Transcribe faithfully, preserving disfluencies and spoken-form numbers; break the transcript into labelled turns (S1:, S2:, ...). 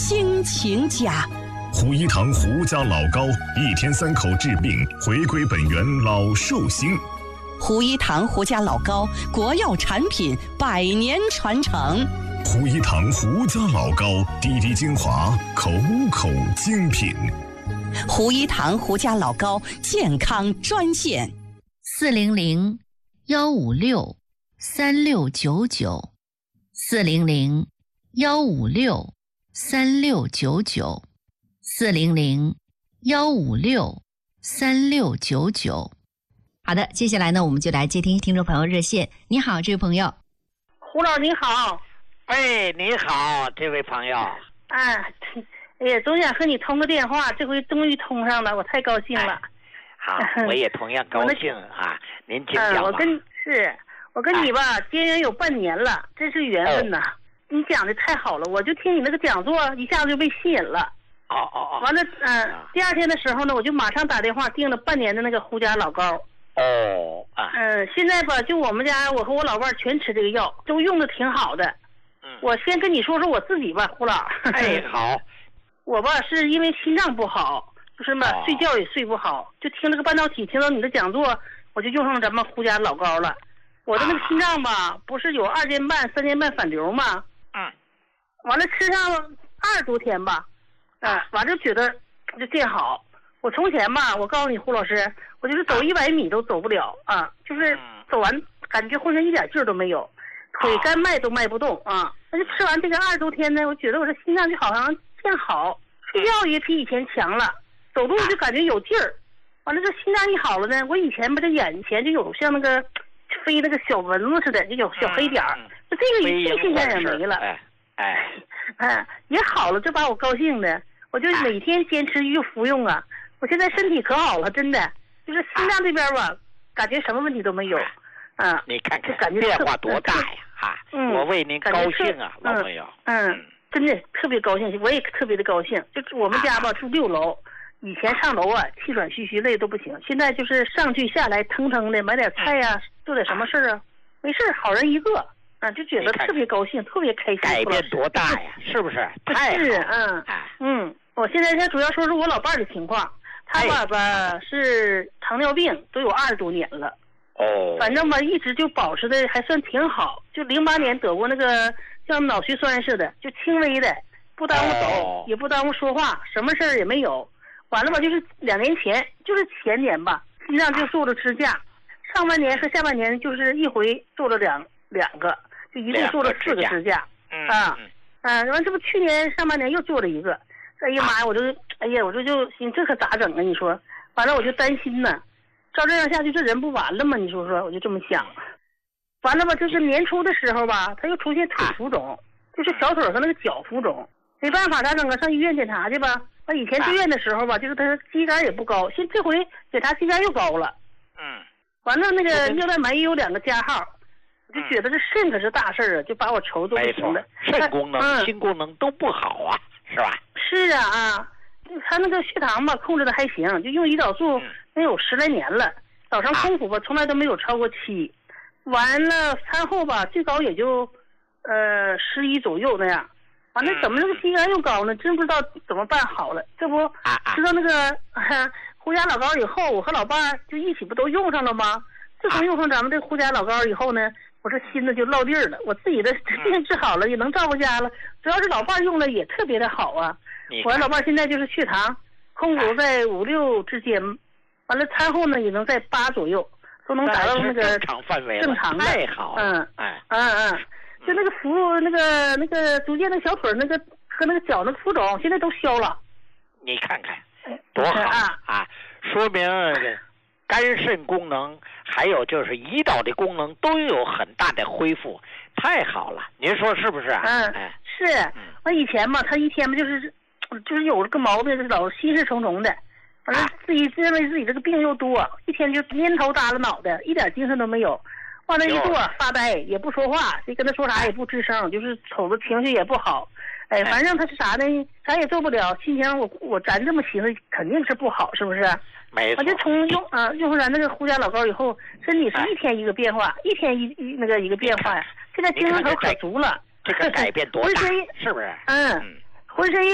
S1: 亲情家。
S2: 胡一堂胡家老高，一天三口治病，回归本源老寿星。
S1: 胡一堂胡家老高，国药产品，百年传承。
S2: 胡一堂胡家老高，滴滴精华，口口精品。
S1: 胡一堂胡家老高健康专线：
S3: 四零零幺五六三六九九，四零零幺五六三六九九，四零零幺五六三六九九。好的，接下来呢，我们就来接听听众朋友热线。你好，这位朋友。
S4: 胡老你好。
S5: 哎，你好，这位朋友。
S4: 啊，哎呀，总想和你通个电话，这回终于通上了，我太高兴了。
S5: 哎、好，我也同样高兴啊。您请讲吧。
S4: 嗯，我跟是，我跟你吧，结缘有半年了，真是缘分呐。哎、你讲的太好了，我就听你那个讲座，一下子就被吸引了。
S5: 哦哦哦。
S4: 完了，嗯、呃，第二天的时候呢，我就马上打电话订了半年的那个胡家老高。
S5: 哦啊。
S4: 嗯，现在吧，就我们家，我和我老伴全吃这个药，都用的挺好的。
S5: 嗯。
S4: 我先跟你说说我自己吧，胡老。
S5: 哎，好。
S4: 我吧是因为心脏不好，就是嘛、哦、睡觉也睡不好，就听这个半导体，听到你的讲座，我就用上咱们胡家老高了。我的那个心脏吧，啊、不是有二尖瓣、三尖瓣反流吗？
S5: 嗯。
S4: 完了吃上二十多天吧，嗯、呃，完了就觉得就见好。我从前吧，我告诉你胡老师，我就是走一百米都走不了啊，就是走完感觉浑身一点劲儿都没有，腿干迈都迈不动啊。那就吃完这个二十多天呢，我觉得我这心脏就好像见好，睡觉也比以前强了，走路就感觉有劲儿。完了这心脏一好了呢，我以前吧这眼前就有像那个飞那个小蚊子似的，就有小黑点儿，就这个这个现象也没了。
S5: 哎哎，
S4: 哎，也好了，这把我高兴的，我就每天坚持又服用啊。我现在身体可好了，真的，就是心脏这边吧，感觉什么问题都没有。啊，
S5: 你看看，
S4: 感觉
S5: 变化多大呀！哈，嗯，我为您高兴啊，老朋友。
S4: 嗯，真的特别高兴，我也特别的高兴。就我们家吧住六楼，以前上楼啊气喘吁吁累都不行，现在就是上去下来腾腾的，买点菜呀、啊，做点什么事儿啊，没事好人一个啊，就觉得特别高兴，特别开心。
S5: 改变多大呀？是不是？太
S4: 是嗯嗯，我现在先主要说说我老伴儿的情况，他爸爸是糖尿病，都有二十多年了。
S5: 哦，
S4: 反正吧，一直就保持的还算挺好。就零八年得过那个像脑血栓似的，就轻微的，不耽误走，哦、也不耽误说话，什么事儿也没有。完了吧，就是两年前，就是前年吧，心脏就做了支架，上半年和下半年就是一回做了两两个，就一共做了四个支架。
S5: 嗯
S4: 啊，嗯，完、啊、这不去年上半年又做了一个。哎呀妈呀，我就哎呀，我这就心这可咋整啊？你说，完了我就担心呢。照这样下去，这人不完了吗？你说说，我就这么想。完了吧，就是年初的时候吧，他又出现腿浮肿，就是小腿和那个脚浮肿，没办法，咋整啊？上医院检查去吧。那以前住院的时候吧，就是他肌酐也不高，现这回检查肌酐又高了。
S5: 嗯。
S4: 完了，那个尿蛋白也有两个加号，我就觉得这肾可是大事儿啊，就把我愁都不行了。
S5: 肾功能、嗯、心功能都不好啊，是吧？
S4: 是啊啊，他那个血糖吧控制的还行，就用胰岛素。能有十来年了，早上空腹吧，从来都没有超过七，完了餐后吧，最高也就，呃十一左右那样。完了怎么那个肌酐又高呢？真不知道怎么办好了。这不知道那个、啊、胡家老高以后，我和老伴儿就一起不都用上了吗？自从用上咱们这胡家老高以后呢，我这心子就落地儿了，我自己的病治好了，也能照顾家了。主要是老伴儿用了也特别的好啊。我老伴儿现在就是血糖空腹在五六之间。完了，餐后呢也能在八左右，都能达到那个
S5: 正常范围，
S4: 正常的，
S5: 太好了。
S4: 嗯，
S5: 哎，
S4: 嗯嗯，就那个浮那个那个逐渐那小腿那个和那个脚那个浮肿，现在都消了。
S5: 你看看，多好啊！啊说明肝肾功能还有就是胰岛的功能都有很大的恢复，太好了。您说是不是啊？
S4: 嗯，哎、是。我以前嘛，他一天嘛就是就是有个毛病，就是老心事重重的。反正自己认为自己这个病又多，一天就蔫头耷拉脑袋，一点精神都没有。往那一坐发呆，也不说话，谁跟他说啥也不吱声，就是瞅着情绪也不好。哎，反正他是啥呢？啥也做不了，心情我我咱这么寻思肯定是不好，是不是？
S5: 没错。
S4: 我就从用啊用上咱那个胡家老高以后，身体是一天一个变化，一天一一那个一个变化呀。现在精神头可足了。
S5: 这个改变多大？是不是？
S4: 嗯，浑身。